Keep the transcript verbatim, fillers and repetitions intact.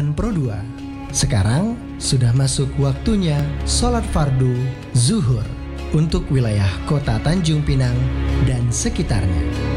Adzan Pro dua. Sekarang sudah masuk waktunya sholat fardu zuhur untuk wilayah kota Tanjung Pinang dan sekitarnya.